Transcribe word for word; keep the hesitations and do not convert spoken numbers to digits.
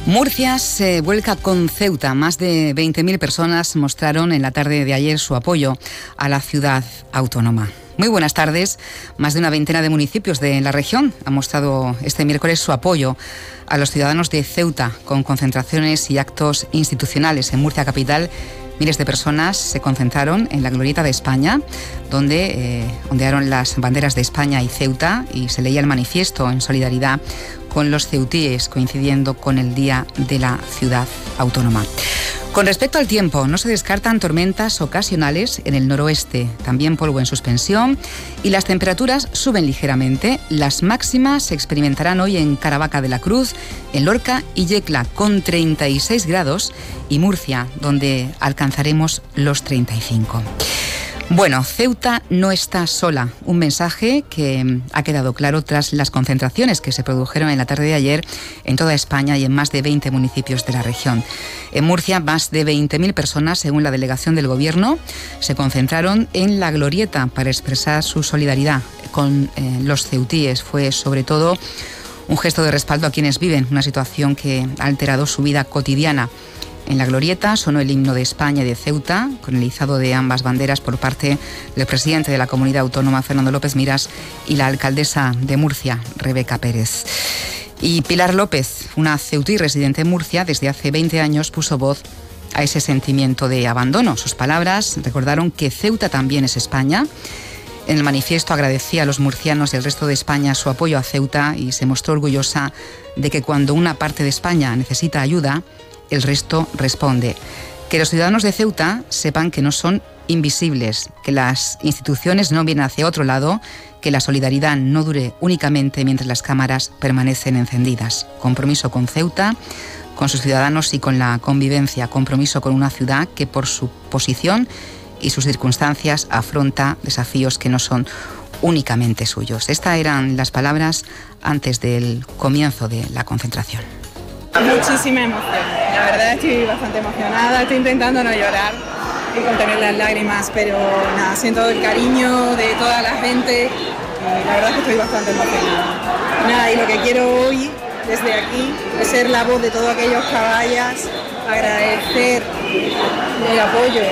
Murcia se vuelca con Ceuta. Más de veinte mil personas mostraron en la tarde de ayer su apoyo a la ciudad autónoma. Muy buenas tardes. Más de una veintena de municipios de la región han mostrado este miércoles su apoyo a los ciudadanos de Ceuta, con concentraciones y actos institucionales en Murcia capital. Miles de personas se concentraron en la Glorieta de España, donde eh, ondearon las banderas de España y Ceuta, y se leía el manifiesto en solidaridad con los ceutíes, coincidiendo con el Día de la Ciudad Autónoma. Con respecto al tiempo, no se descartan tormentas ocasionales en el noroeste, también polvo en suspensión, y las temperaturas suben ligeramente. Las máximas se experimentarán hoy en Caravaca de la Cruz, en Lorca y Yecla, con treinta y seis grados, y Murcia, donde alcanzaremos los treinta y cinco. Bueno, Ceuta no está sola. Un mensaje que ha quedado claro tras las concentraciones que se produjeron en la tarde de ayer en toda España y en más de veinte municipios de la región. En Murcia, más de veinte mil personas, según la delegación del Gobierno, se concentraron en la Glorieta para expresar su solidaridad con eh, los ceutíes. Fue sobre todo un gesto de respaldo a quienes viven una situación que ha alterado su vida cotidiana. En la Glorieta sonó el himno de España y de Ceuta, con el izado de ambas banderas por parte del presidente de la Comunidad Autónoma, Fernando López Miras, y la alcaldesa de Murcia, Rebeca Pérez. Y Pilar López, una ceutí residente en Murcia, desde hace veinte años puso voz a ese sentimiento de abandono. Sus palabras recordaron que Ceuta también es España. En el manifiesto agradecía a los murcianos y al resto de España su apoyo a Ceuta y se mostró orgullosa de que cuando una parte de España necesita ayuda, el resto responde. Que los ciudadanos de Ceuta sepan que no son invisibles, que las instituciones no vienen hacia otro lado, que la solidaridad no dure únicamente mientras las cámaras permanecen encendidas. Compromiso con Ceuta, con sus ciudadanos y con la convivencia. Compromiso con una ciudad que por su posición y sus circunstancias afronta desafíos que no son únicamente suyos. Estas eran las palabras antes del comienzo de la concentración. Muchísima emoción, la verdad estoy bastante emocionada, estoy intentando no llorar y contener las lágrimas, pero nada, siento el cariño de toda la gente y la verdad es que estoy bastante emocionada. Nada, y lo que quiero hoy, desde aquí, es ser la voz de todos aquellos caballas, agradecer el apoyo